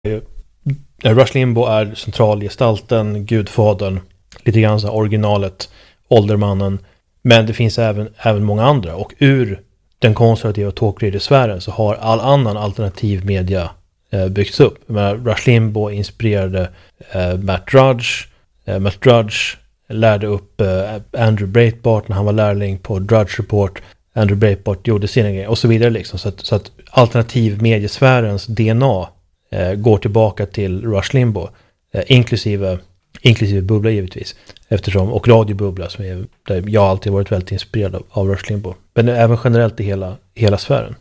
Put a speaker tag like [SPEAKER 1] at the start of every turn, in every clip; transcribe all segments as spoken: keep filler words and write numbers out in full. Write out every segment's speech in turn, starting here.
[SPEAKER 1] Rush Limbaugh är centralgestalten, gudfadern, lite grann så här originalet, åldermannen. Men det finns även, även många andra. Och ur den konservativa talkradio-sfären så har all annan alternativ media eh, byggts upp. Men Rush Limbaugh inspirerade eh, Matt Drudge. Eh, Matt Drudge lärde upp eh, Andrew Breitbart när han var lärling på Drudge Report. Andrew Breitbart gjorde sina grejer och så vidare. Liksom. Så, att, så att alternativ mediesfärens D N A eh, går tillbaka till Rush Limbaugh. Eh, inklusive, inklusive Bubbla givetvis. Eftersom, och Radio Bubbla som är, där jag alltid varit väldigt inspirerad av, av Rush Limbaugh. Men även generellt i hela, hela sfären.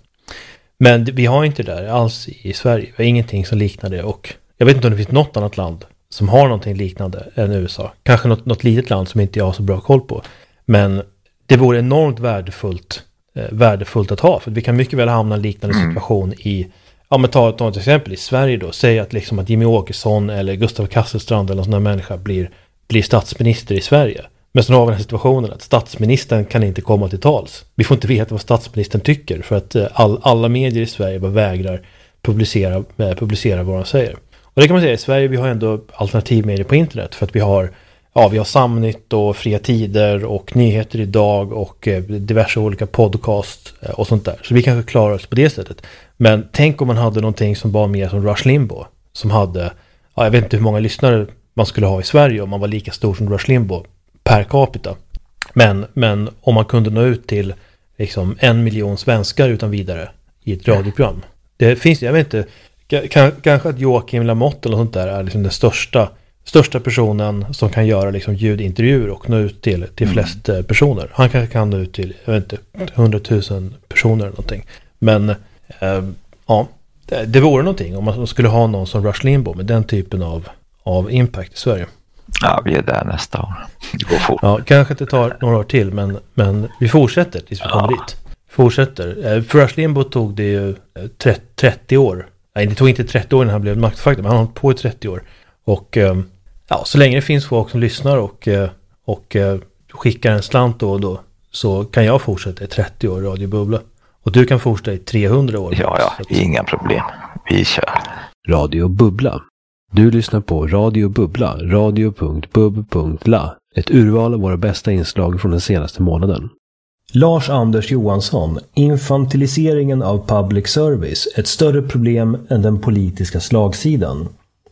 [SPEAKER 1] Men det, vi har inte det där alls i, i Sverige. Vi har ingenting som liknar det. Och jag vet inte om det finns något annat land som har någonting liknande än U S A. Kanske något, något litet land som inte jag har så bra koll på. Men det vore enormt värdefullt, eh, värdefullt att ha. För vi kan mycket väl hamna i en liknande situation i, ja men ta, ta ett exempel i Sverige då. Säg att, liksom att Jimmy Åkesson eller Gustav Kasselstrand eller någon sån här människa blir, blir statsminister i Sverige. Men så har vi den här situationen att statsministern kan inte komma till tals. Vi får inte veta vad statsministern tycker för att all, alla medier i Sverige bara vägrar publicera, eh, publicera vad de säger. Och det kan man säga, i Sverige vi har ändå alternativmedier på internet för att vi har, ja, vi har Samnytt och Fria Tider och Nyheter idag och eh, diverse olika podcast eh, och sånt där. Så vi kanske klarar oss på det sättet. Men tänk om man hade någonting som var mer som Rush Limbaugh som hade, ja, jag vet inte hur många lyssnare man skulle ha i Sverige om man var lika stor som Rush Limbaugh per capita. Men, men om man kunde nå ut till liksom en miljon svenskar utan vidare i ett radioprogram. Det finns, jag vet inte, k- kanske att Joakim Lamotte eller sånt där är liksom den största, största personen som kan göra liksom ljudintervjuer och nå ut till, till flest mm. personer. Han kanske kan nå ut till, jag vet inte, hundratusen personer eller någonting. Men eh, ja, det, det vore någonting om man skulle ha någon som Rush Limbaugh med den typen av, av impact i Sverige.
[SPEAKER 2] Ja, vi är där nästa år. Det går fort.
[SPEAKER 1] Ja, kanske inte tar några år till, men, men vi fortsätter tills vi ja. kommer dit. Fortsätter. För Rush Limbaugh tog det ju trettio år. Nej, det tog inte trettio år när han blev maktfaktor, men han har hållit på i trettio år. Och ja, så länge det finns folk som lyssnar och, och skickar en slant då och då, så kan jag fortsätta i trettio år Radio Bubbla. Och du kan fortsätta i trehundra år.
[SPEAKER 2] Ja, ja, att... inga problem. Vi kör.
[SPEAKER 3] Radio Bubbla. Du lyssnar på Radio Bubbla, radio punkt bub punkt la, ett urval av våra bästa inslag från den senaste månaden. Lars Anders Johansson, infantiliseringen av public service, ett större problem än den politiska slagsidan.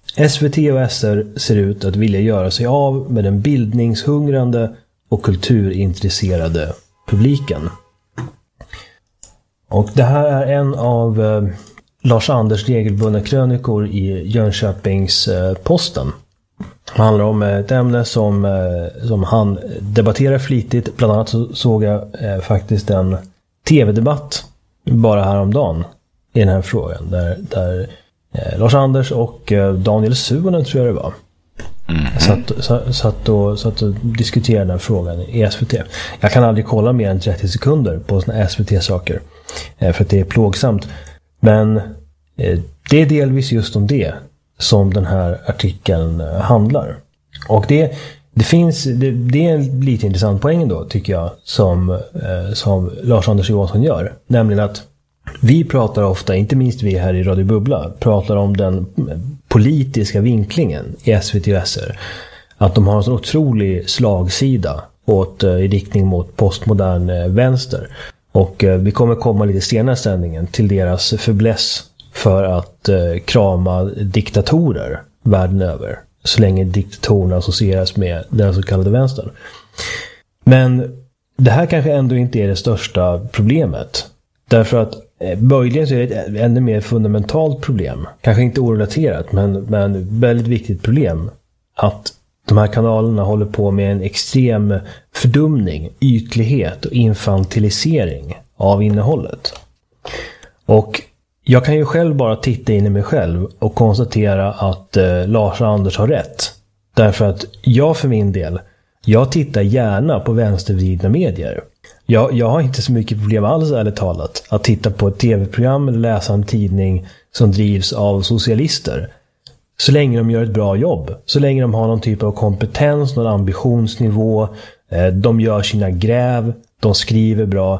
[SPEAKER 3] S V T och S R ser ut att vilja göra sig av med den bildningshungrande och kulturintresserade publiken. Och det här är en av eh, Lars Anders regelbundna krönikor i Jönköpings eh, Posten. Det handlar om ett ämne som, eh, som han debatterar flitigt. Bland annat så såg jag eh, faktiskt en tv-debatt bara häromdagen i den här frågan. Där, där eh, Lars Anders och eh, Daniel Suhonen tror jag det var. Mm-hmm. Satt, satt, satt, och, satt och diskuterade den här frågan i S V T. Jag kan aldrig kolla mer än trettio sekunder på såna S V T-saker. Eh, för att det är plågsamt. Men eh, det är delvis just om det som den här artikeln eh, handlar. Och det, det finns det, det är en lite intressant poäng då tycker jag som, eh, som Lars Anders Johansson gör. Nämligen att vi pratar ofta, inte minst vi här i Radio Bubbla, pratar om den politiska vinklingen i S V T och S R. Att de har en så otrolig slagsida åt, eh, i riktning mot postmodern eh, vänster. Och eh, vi kommer komma lite senare i sändningen till deras fäbless för att eh, krama diktatorer världen över. Så länge diktatorerna associeras med den så kallade vänstern. Men det här kanske ändå inte är det största problemet. Därför att eh, möjligen så är det ett ännu mer fundamentalt problem. Kanske inte orelaterat men, men väldigt viktigt problem. Att de här kanalerna håller på med en extrem fördumning, ytlighet och infantilisering av innehållet. Och jag kan ju själv bara titta in i mig själv och konstatera att eh, Lars och Anders har rätt. Därför att jag för min del, jag tittar gärna på vänstervridna medier. Jag, jag har inte så mycket problem alls ärligt talat att titta på ett tv-program eller läsa en tidning som drivs av socialister. Så länge de gör ett bra jobb. Så länge de har någon typ av kompetens, någon ambitionsnivå. Eh, de gör sina gräv. De skriver bra.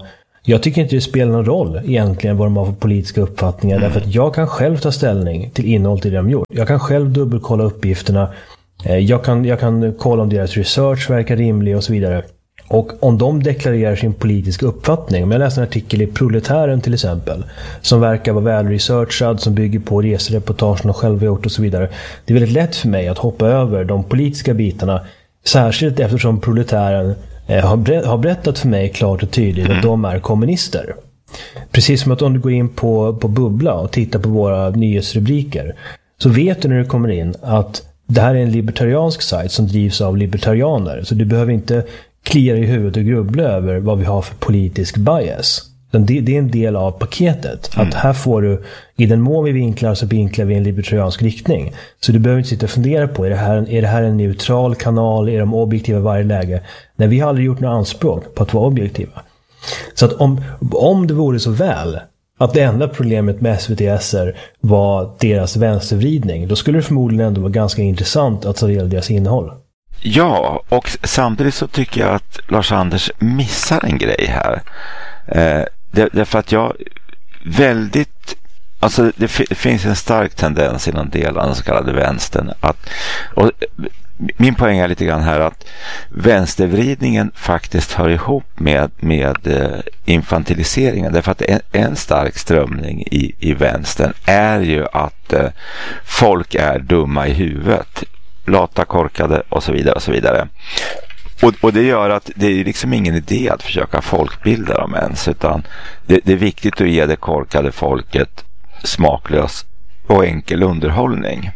[SPEAKER 3] Jag tycker inte det spelar någon roll egentligen vad de har för politiska uppfattningar. Mm. Därför att jag kan själv ta ställning till innehållet i det de gjort. Jag kan själv dubbelkolla uppgifterna. Jag kan, jag kan kolla om deras research verkar rimlig och så vidare. Och om de deklarerar sin politiska uppfattning, om jag läser en artikel i Proletären till exempel, som verkar vara välresearchad, som bygger på resereportagen de själva gjort och så vidare. Det är väldigt lätt för mig att hoppa över de politiska bitarna, särskilt eftersom Proletären eh, har berättat för mig klart och tydligt att de är kommunister. Precis som att om du går in på, på Bubbla och tittar på våra nyhetsrubriker, så vet du när du kommer in att det här är en libertariansk sajt som drivs av libertarianer. Så du behöver inte klia i huvudet och grubbla över vad vi har för politisk bias. Det, det är en del av paketet. Mm. Att här får du, i den mån vi vinklar så vinklar vi en libertariansk riktning. Så du behöver inte sitta och fundera på, är det här, är det här en neutral kanal? Är de objektiva i varje läge? Nej, vi har aldrig gjort några anspråk på att vara objektiva. Så att om, om det vore så väl att det enda problemet med S V T S R var deras vänstervridning, då skulle det förmodligen ändå vara ganska intressant att ta del av deras innehåll.
[SPEAKER 2] Ja, och samtidigt så tycker jag att Lars-Anders missar en grej här. Eh, det, därför att jag väldigt, alltså det, f- det finns en stark tendens inom delar av den så kallade vänstern att, och min poäng är lite grann här att vänstervridningen faktiskt hör ihop med, med eh, infantiliseringen. Därför att en, en stark strömning i, i vänstern är ju att eh, folk är dumma i huvudet, lata, korkade och så vidare och så vidare. Och, och det gör att det är liksom ingen idé att försöka folkbilda dem ens, utan det, det är viktigt att ge det korkade folket smaklös och enkel underhållning.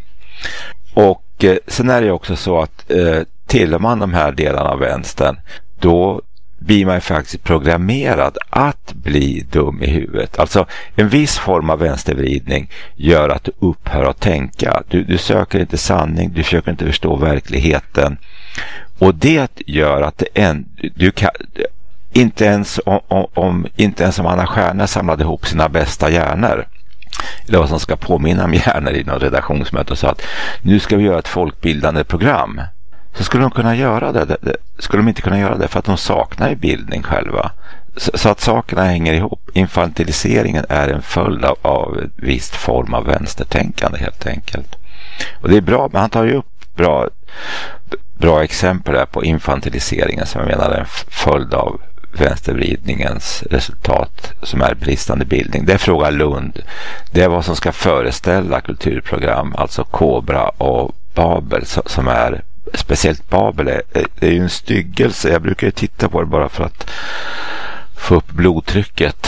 [SPEAKER 2] Och eh, sen är det också så att eh, tillhör man de här delarna av vänstern, då blir man faktiskt programmerad att bli dum i huvudet. Alltså en viss form av vänstervridning gör att du upphör att tänka. Du, du söker inte sanning, du försöker inte förstå verkligheten. Och det gör att det en, du kan, inte ens om, om, om inte ens om Anna Stjärna samlade ihop sina bästa hjärnor, eller vad som ska påminna om hjärnor i något redaktionsmöte och sa att nu ska vi göra ett folkbildande program, så skulle de kunna göra det. det, det skulle de inte kunna göra det för att de saknar ju bildning själva. Så, så att sakerna hänger ihop. Infantiliseringen är en följd av, av en viss form av vänstertänkande helt enkelt. Och det är bra, men han tar ju upp bra, bra exempel där på infantiliseringen som jag menar är en följd av vänstervridningens resultat som är bristande bildning. Det frågar Lund. Det är vad som ska föreställa kulturprogram, alltså Kobra och Babel, som är speciellt Babel är, det är ju en styggelse. Jag brukar ju titta på det bara för att få upp blodtrycket.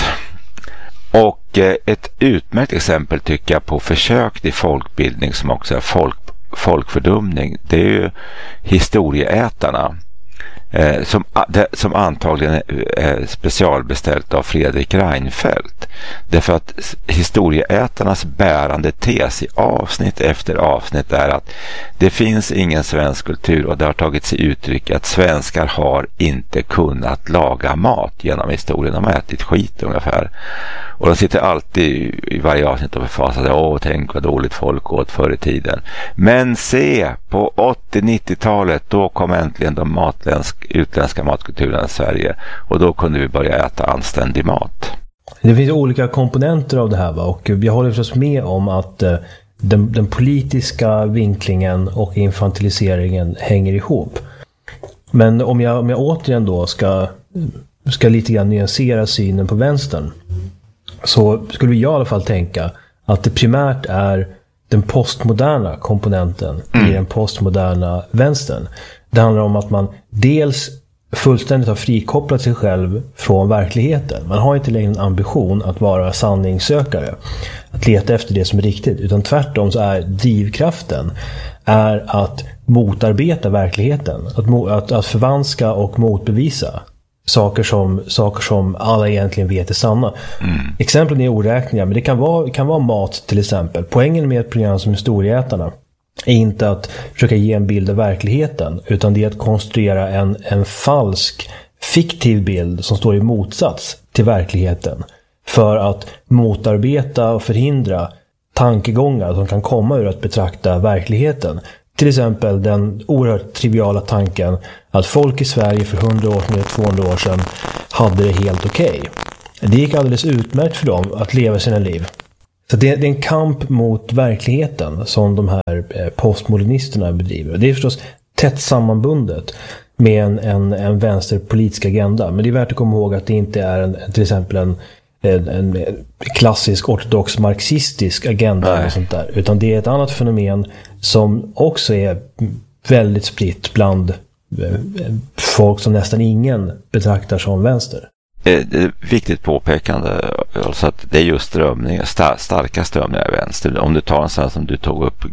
[SPEAKER 2] Och eh, ett utmärkt exempel tycker jag på försök till folkbildning som också är folk, folkfördumning, det är ju Historieätarna. Eh, som, det, som antagligen är specialbeställt av Fredrik Reinfeldt. Därför att Historieätarnas bärande tes i avsnitt efter avsnitt är att det finns ingen svensk kultur, och det har tagit sig uttryck att svenskar har inte kunnat laga mat genom historien. De har ätit skit ungefär. Och de sitter alltid i varje avsnitt och förfasar sig. Åh, tänk vad dåligt folk åt förr i tiden. Men se, på åttio-nittiotalet då kom äntligen de matländsk, utländska matkulturerna i Sverige. Och då kunde vi börja äta anständig mat.
[SPEAKER 3] Det finns olika komponenter av det här, va? Och jag håller förstås med om att eh, den, den politiska vinklingen och infantiliseringen hänger ihop. Men om jag, om jag återigen då ska, ska lite grann nyansera synen på vänstern, så skulle vi i alla fall tänka att det primärt är den postmoderna komponenten mm. i den postmoderna vänstern. Det handlar om att man dels fullständigt har frikopplat sig själv från verkligheten. Man har inte längre en ambition att vara sanningssökare, att leta efter det som är riktigt, utan tvärtom så är drivkraften är att motarbeta verkligheten, att, att, att förvanska och motbevisa saker som, saker som alla egentligen vet är sanna. Mm. Exemplen är oräkneliga, men det kan vara, kan vara mat till exempel. Poängen med ett program som Historieätarna är inte att försöka ge en bild av verkligheten, utan det är att konstruera en, en falsk, fiktiv bild som står i motsats till verkligheten, för att motarbeta och förhindra tankegångar som kan komma ur att betrakta verkligheten. Till exempel den oerhört triviala tanken att folk i Sverige för hundra år sedan eller tvåhundra år sedan hade det helt okej. Det gick alldeles utmärkt för dem att leva sina liv. Så det, det är en kamp mot verkligheten som de här postmodernisterna bedriver. Det är förstås tätt sammanbundet med en, en, en vänsterpolitisk agenda. Men det är värt att komma ihåg att det inte är en, till exempel en, en, en klassisk ortodox marxistisk agenda eller sånt där. Utan det är ett annat fenomen som också är väldigt spritt bland folk som nästan ingen betraktar som vänster.
[SPEAKER 2] Det är ett viktigt påpekande, alltså att det är just strömningar, star- starka strömningar i vänster. Om du tar en sån som du tog upp,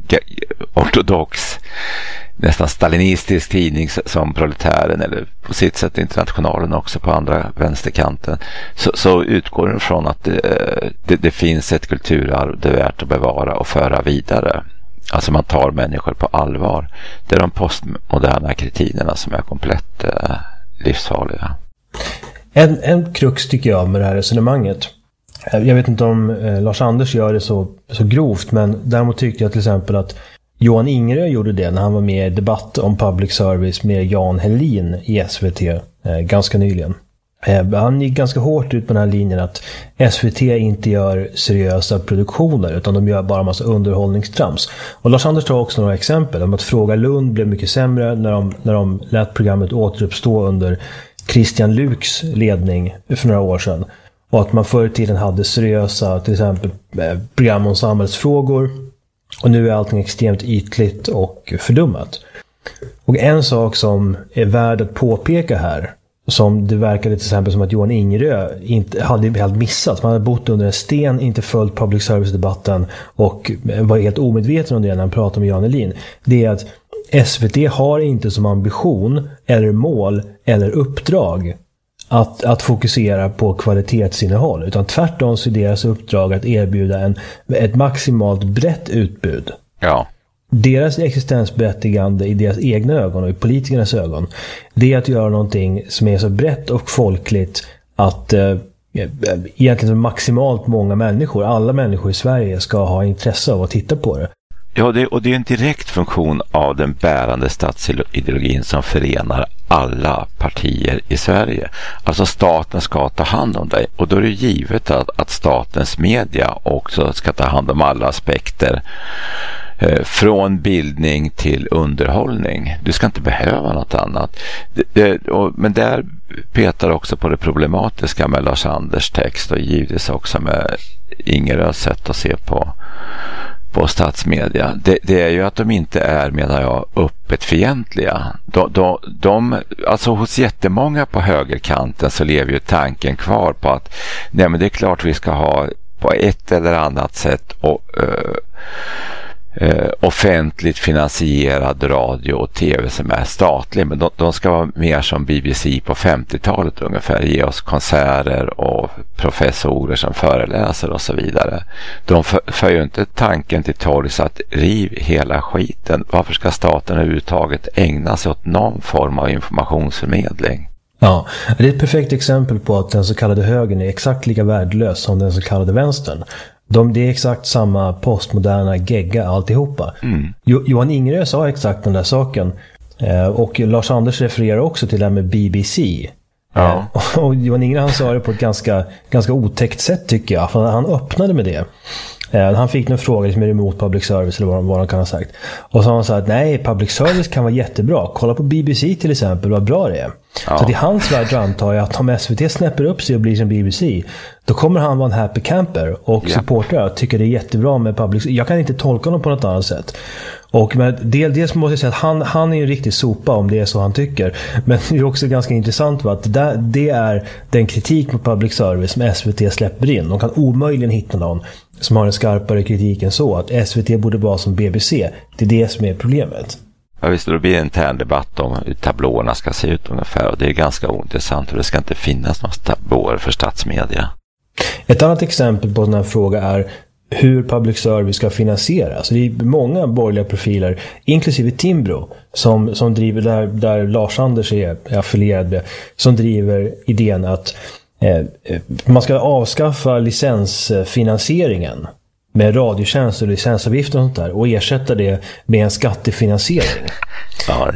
[SPEAKER 2] ortodox, nästan stalinistisk tidning som Proletären, eller på sitt sätt Internationalen också på andra vänsterkanten, så, så utgår den från att det, det, det finns ett kulturarv det är värt att bevara och föra vidare. Alltså man tar människor på allvar. Det är de postmoderna kritinerna som är komplett eh, livsfarliga.
[SPEAKER 3] En, en krux tycker jag med det här resonemanget. Jag vet inte om eh, Lars Anders gör det så, så grovt, men däremot tyckte jag till exempel att Johan Ingerö gjorde det när han var med i debatt om public service med Jan Helin i S V T eh, ganska nyligen. Eh, han gick ganska hårt ut på den här linjen att S V T inte gör seriösa produktioner utan de gör bara en massa underhållningstrams. Och Lars Anders tar också några exempel om att Fråga Lund blev mycket sämre när de, när de lät programmet återuppstå under Christian Luuks ledning för några år sedan. Och att man förr i tiden hade seriösa till exempel program om samhällsfrågor. Och nu är allting extremt ytligt och fördummat. Och en sak som är värd att påpeka här, som det verkade till exempel som att Johan Ingerö inte hade helt missat. Man hade bott under en sten, inte följt public service-debatten och var helt omedveten om det när han pratade med Jan Helin. Det är att S V T har inte som ambition eller mål eller uppdrag att, att fokusera på kvalitetsinnehåll, utan tvärtom så är deras uppdrag att erbjuda en, ett maximalt brett utbud.
[SPEAKER 2] Ja.
[SPEAKER 3] Deras existensberättigande i deras egna ögon och i politikernas ögon, det är att göra någonting som är så brett och folkligt att eh, egentligen maximalt många människor, alla människor i Sverige ska ha intresse av att titta på det.
[SPEAKER 2] Ja, det, och det är en direkt funktion av den bärande statsideologin som förenar alla partier i Sverige. Alltså staten ska ta hand om dig, och då är det givet att, att statens media också ska ta hand om alla aspekter eh, från bildning till underhållning. Du ska inte behöva något annat. Det, det, och, men där petar också på det problematiska med Lars Anders text och givetvis också med Ingerös sätt att se på på statsmedia. Det, det är ju att de inte är, menar jag, öppet fientliga. De, de, de, alltså hos jättemånga på högerkanten så lever ju tanken kvar på att nej, men det är klart vi ska ha på ett eller annat sätt och uh, Uh, offentligt finansierad radio och tv som är statlig, men de, de ska vara mer som B B C på femtiotalet ungefär, ge oss konserter och professorer som föreläser och så vidare. De för, för ju inte tanken till torgs att riv hela skiten. Varför ska staten överhuvudtaget ägna sig åt någon form av informationsförmedling?
[SPEAKER 3] Ja, det är ett perfekt exempel på att den så kallade högern är exakt lika värdelös som den så kallade vänstern. De, det är exakt samma postmoderna gegga alltihopa. Mm. Jo, Johan Ingerö sa exakt den där saken. Eh, och Lars Anders refererar också till det här med B B C. Ja. Eh, och, och Johan Ingerö, han sa det på ett ganska, ganska otäckt sätt tycker jag. För han öppnade med det. Eh, han fick en fråga liksom, är det emot public service eller vad, vad han kan ha sagt. Och så har han sagt att nej, public service kan vara jättebra. Kolla på B B C till exempel, vad bra det är. Ja. Så i hans värld antar jag att om S V T snäpper upp sig och blir som B B C, då kommer han vara en happy camper och yeah. supportrar och tycker det är jättebra med public. Jag kan inte tolka honom på något annat sätt. Och men del, dels måste jag säga att han, han är en riktig sopa om det är så han tycker. Men det är också ganska intressant va? Att det, det är den kritik mot public service som S V T släpper in. De kan omöjligen hitta någon som har en skarpare kritik än så. Att S V T borde vara som B B C. Det är det som är problemet.
[SPEAKER 2] Ja, visst, det blir en intern debatt om hur tablåerna ska se ut ungefär, och det är ganska ointressant och det ska inte finnas några tablåer för statsmedia.
[SPEAKER 3] Ett annat exempel på den här frågan är hur public service ska finansieras. Det är många borgerliga profiler, inklusive Timbro, som, som driver, där, där Lars Anders är affilierad, som driver idén att eh, man ska avskaffa licensfinansieringen med radiotjänster och licensavgifter och sånt där och ersätta det med en skattefinansiering.
[SPEAKER 2] Ja, det...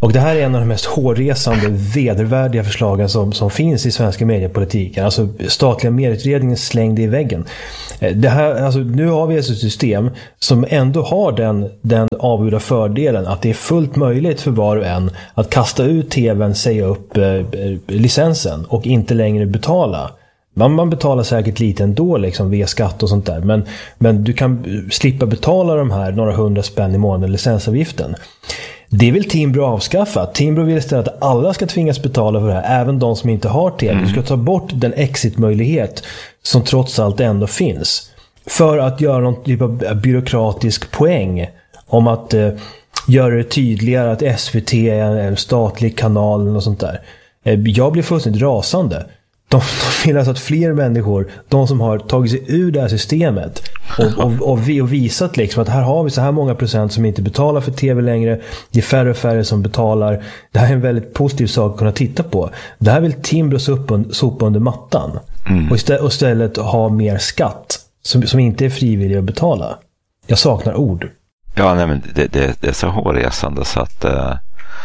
[SPEAKER 3] Och det här är en av de mest hårresande, vedervärdiga förslagen som, som finns i svenska mediepolitiken. Alltså statliga medieutredningen slängde i väggen. Det här, alltså, nu har vi ett system som ändå har den, den avgjorda fördelen att det är fullt möjligt för var och en att kasta ut tvn, säga upp eh, licensen och inte längre betala. Man, man betalar säkert lite ändå liksom, via skatt och sånt där. Men, men du kan slippa betala de här några hundra spänn i månaden licensavgiften. Det vill Timbro avskaffa. Timbro vill istället att alla ska tvingas betala för det här, även de som inte har tv. Mm. Du ska ta bort den exit-möjlighet som trots allt ändå finns. För att göra någon typ av byråkratisk poäng om att eh, göra det tydligare att S V T är en statlig kanal och sånt där. Eh, jag blir fullständigt rasande. De, de vill alltså att fler människor, de som har tagit sig ur det här systemet och, och, och, vi, och visat liksom att här har vi så här många procent som inte betalar för tv längre, det är färre och färre som betalar. Det här är en väldigt positiv sak att kunna titta på. Det här vill Timbro sopa under mattan mm. och, istället, och istället ha mer skatt som, som inte är frivillig att betala. Jag saknar ord.
[SPEAKER 2] Ja, nej, men det, det, det är så hårresande så att uh,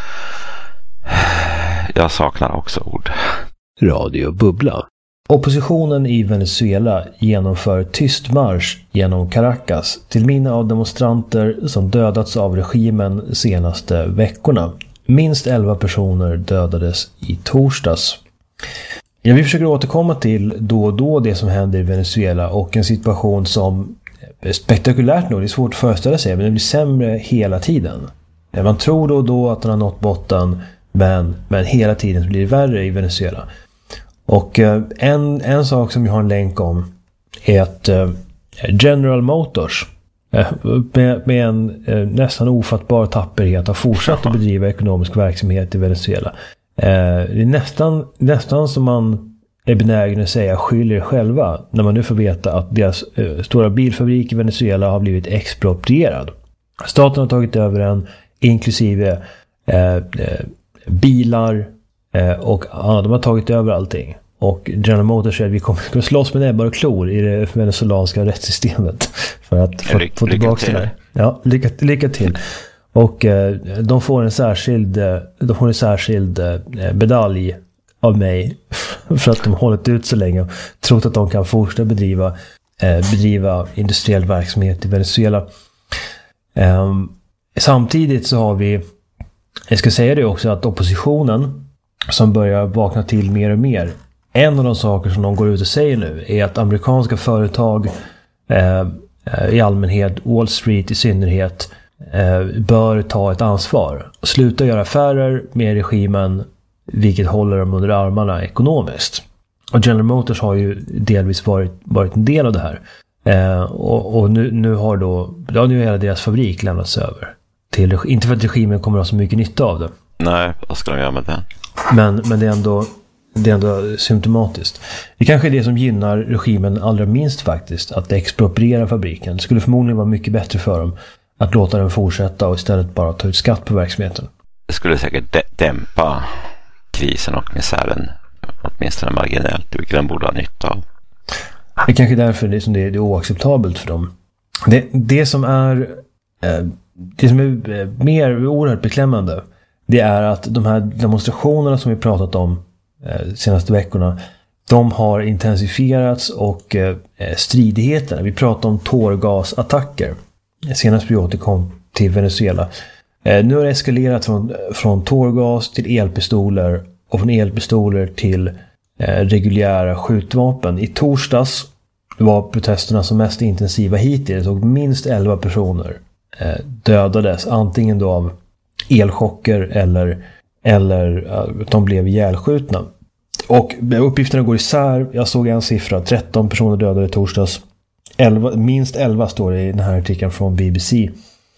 [SPEAKER 2] jag saknar också ord.
[SPEAKER 3] Radio Bubbla. Oppositionen i Venezuela genomför tyst marsch genom Caracas till minne av demonstranter som dödats av regimen senaste veckorna. Minst elva personer dödades i torsdags. Ja, vi försöker återkomma till då och då det som händer i Venezuela och en situation som spektakulärt nog, det är svårt att föreställa sig, men det blir sämre hela tiden. Man tror då och då att den har nått botten, men, men hela tiden blir det värre i Venezuela. Och eh, en, en sak som jag har en länk om är att eh, General Motors eh, med, med en eh, nästan ofattbar tapperhet har fortsatt att bedriva ekonomisk verksamhet i Venezuela. Eh, det är nästan, nästan som man är benägen att säga skyller själva när man nu får veta att deras eh, stora bilfabrik i Venezuela har blivit exproprierad. Staten har tagit över den inklusive eh, eh, bilar eh, och ja, de har tagit över allting. Och General Motors säger att vi kommer att slåss med näbbar och klor i det venezuelanska rättssystemet för att få, få tillbaka det där. Ja, lycka, lycka till. Och eh, de får en särskild de får en särskild eh, medalj av mig för att de har hållit ut så länge och trott att de kan fortsätta bedriva eh, bedriva industriell verksamhet i Venezuela. Eh, samtidigt så har vi, jag ska säga det också, att oppositionen som börjar vakna till mer och mer, en av de saker som de går ut och säger nu är att amerikanska företag eh, i allmänhet, Wall Street i synnerhet, eh, bör ta ett ansvar och sluta göra affärer med regimen, vilket håller dem under armarna ekonomiskt. Och General Motors har ju delvis varit, varit en del av det här. Eh, och och nu, nu har då ja, nu hela deras fabrik lämnats över till, inte för att regimen kommer att ha så mycket nytta av det.
[SPEAKER 2] Nej, vad ska de göra med det?
[SPEAKER 3] Men, men det är ändå det är ändå symptomatiskt. Det kanske är det som gynnar regimen allra minst faktiskt, att expropriera fabriken. Det skulle förmodligen vara mycket bättre för dem att låta den fortsätta och istället bara ta ut skatt på verksamheten.
[SPEAKER 2] Det skulle säkert dä- dämpa krisen och misären åtminstone marginellt, vilket den borde ha nytta av.
[SPEAKER 3] Det är kanske därför det, som det, är, det är oacceptabelt för dem. Det, det som är eh, det som är eh, mer oerhört beklämmande, det är att de här demonstrationerna som vi pratat om eh, senaste veckorna, de har intensifierats och eh, stridigheterna. Vi pratar om tårgasattacker. Senast vi återkom till Venezuela. Eh, nu har det eskalerat från, från tårgas till elpistoler och från elpistoler till eh, reguljära skjutvapen. I torsdags var protesterna som mest intensiva hittills och minst elva personer eh, dödades, antingen då av elchocker eller, eller uh, de blev ihjälskjutna. Och uppgifterna går isär. Jag såg en siffra, tretton personer dödade i torsdags. elva, minst elva står det i den här artikeln från B B C.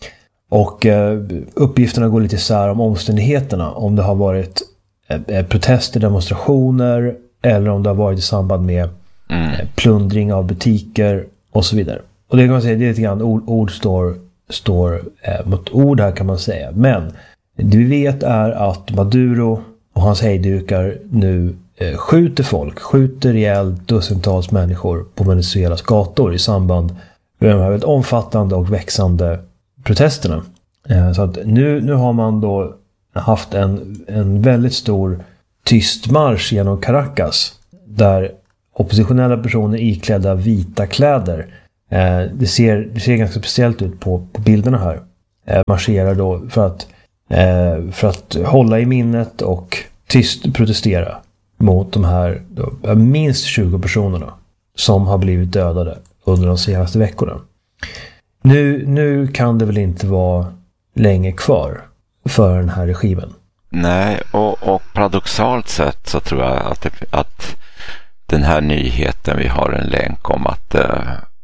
[SPEAKER 3] Och uh, uppgifterna går lite isär om omständigheterna. Om det har varit uh, protester, demonstrationer eller om det har varit i samband med mm. uh, plundring av butiker och så vidare. Och det kan man säga, det är lite grann ord, ord står står eh, mot ord här kan man säga. Men det vi vet är att Maduro och hans hejdukar nu eh, skjuter folk, skjuter ihjäl dussintals människor på Venezuelas gator i samband med de här väldigt omfattande och växande protesterna. Eh, så att nu, nu har man då haft en, en väldigt stor tyst marsch genom Caracas. Där oppositionella personer iklädda vita kläder. Eh, det, ser, det ser ganska speciellt ut på, på bilderna här. Eh, marscherar då för att, eh, för att hålla i minnet och tyst protestera mot de här då, minst tjugo personerna som har blivit dödade under de senaste veckorna. Nu, nu kan det väl inte vara länge kvar för den här regimen.
[SPEAKER 2] Nej, och, och paradoxalt sett så tror jag att, det, att den här nyheten, vi har en länk om att eh,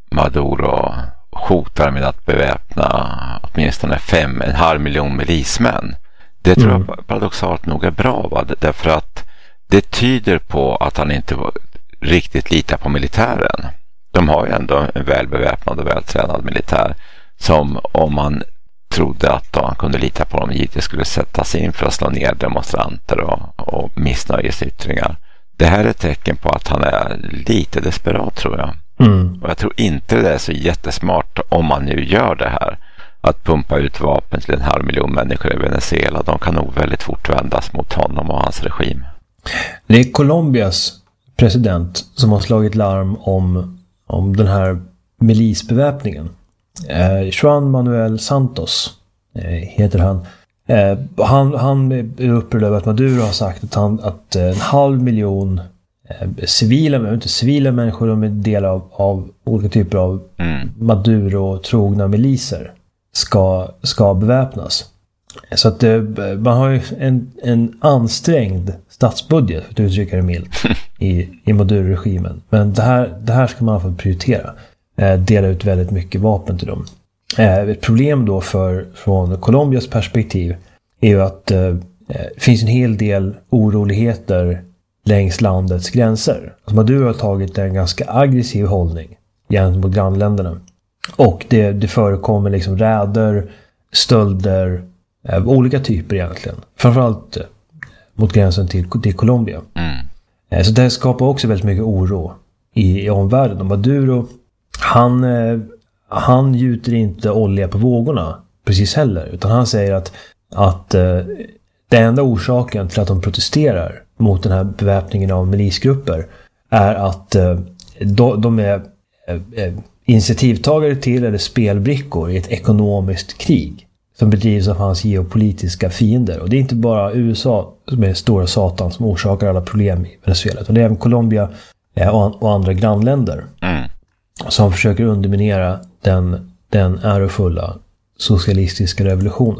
[SPEAKER 2] Maduro hotar med att beväpna åtminstone fem, en halv miljon milismän. Det tror mm. jag paradoxalt nog är bra, va? Därför att det tyder på att han inte riktigt litar på militären. De har ju ändå en välbeväpnad och vältränad militär som, om man trodde att han kunde lita på dem, givetvis skulle sättas in för att slå ner demonstranter och, och missnöjesyttringar. Det här är ett tecken på att han är lite desperat, tror jag. Mm. Och jag tror inte det är så jättesmart, om man nu gör det här, att pumpa ut vapen till en halv miljon människor i Venezuela. De kan nog väldigt fort vändas mot honom och hans regim.
[SPEAKER 3] Det är Colombias president som har slagit larm om, om den här milisbeväpningen. Eh, Juan Manuel Santos eh, heter han. Eh, han. Han är upprörd över att Maduro har sagt att, han, att en halv miljon eh, civila, men inte civila människor, de är del av, av olika typer av mm. Maduro-trogna miliser ska, ska beväpnas. Så att eh, man har ju en, en ansträngd statsbudget, för att uttrycka det milt, i, i Maduro-regimen. Men det här, det här ska man få prioritera. Eh, dela ut väldigt mycket vapen till dem. Eh, ett problem då för, från Colombias perspektiv är ju att eh, det finns en hel del oroligheter längs landets gränser. Alltså Maduro har tagit en ganska aggressiv hållning gentemot grannländerna. Och det, det förekommer liksom räder, stölder, eh, olika typer egentligen. Framförallt eh, mot gränsen till, till Colombia. Mm. Eh, så det skapar också väldigt mycket oro i, i omvärlden. Och Maduro, han, eh, han gjuter inte olja på vågorna precis heller. Utan han säger att, att eh, den enda orsaken till att de protesterar mot den här beväpningen av milisgrupper är att eh, de, de är eh, initiativtagare till eller spelbrickor i ett ekonomiskt krig som bedrivs av hans geopolitiska fiender. Och det är inte bara U S A som är stora satan som orsakar alla problem i Venezuela, utan det är även Colombia eh, och, och andra grannländer mm. som försöker underminera den, den ärofulla socialistiska revolutionen.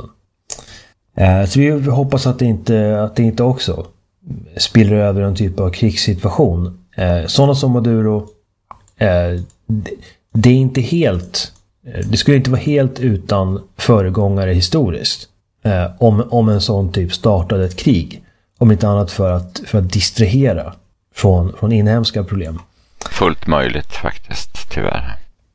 [SPEAKER 3] Eh, så vi hoppas att det inte, att det inte också spiller över en typ av krigssituation. Eh, sådana som Maduro, eh, det, det är inte helt, det skulle inte vara helt utan föregångare historiskt eh, om, om en sån typ startade ett krig. Om inte annat för att, för att distrahera från, från inhemska problem.
[SPEAKER 2] Fullt möjligt faktiskt, tyvärr.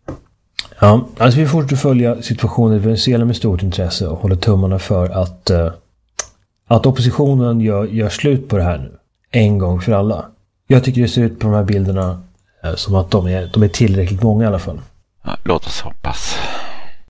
[SPEAKER 3] Ja, alltså vi fortsätter följa situationen i Venezuela med stort intresse och håller tummarna för att, eh, att oppositionen gör, gör slut på det här nu. En gång för alla. Jag tycker det ser ut på de här bilderna eh, som att de är, de är tillräckligt många i alla fall.
[SPEAKER 2] Ja, låt oss hoppas.